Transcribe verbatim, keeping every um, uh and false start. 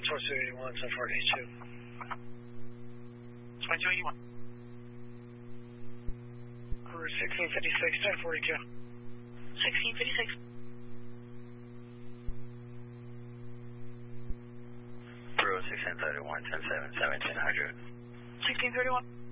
twenty-two eighty-one, ten forty-two. twenty-two eighty-one. Route sixteen fifty-six, ten forty-two. sixteen fifty-six. Route sixteen thirty-one, ten seven, seventeen hundred. sixteen thirty-one.